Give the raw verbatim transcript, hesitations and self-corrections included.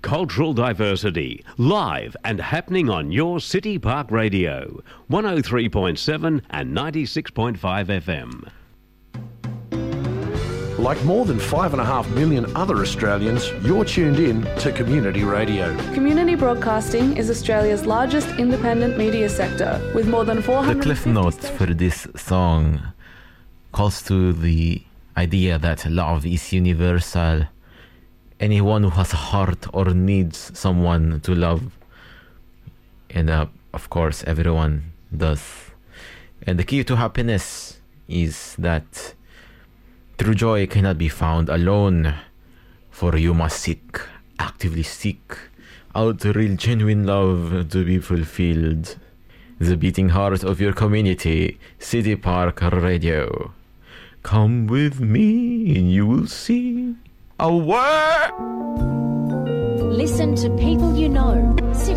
cultural diversity, live and happening on your City Park Radio, one oh three point seven and ninety-six point five F M. Like more than five and a half million other Australians, you're tuned in to Community Radio. Community broadcasting is Australia's largest independent media sector, with more than four hundred. The cliff notes for this song calls to the idea that love is universal. Anyone who has a heart or needs someone to love, and uh, of course everyone does. And the key to happiness is that true joy cannot be found alone, for you must seek, actively seek out real genuine love to be fulfilled. The beating heart of your community, City Park Radio. Come with me and you will see a world. Listen to people you know.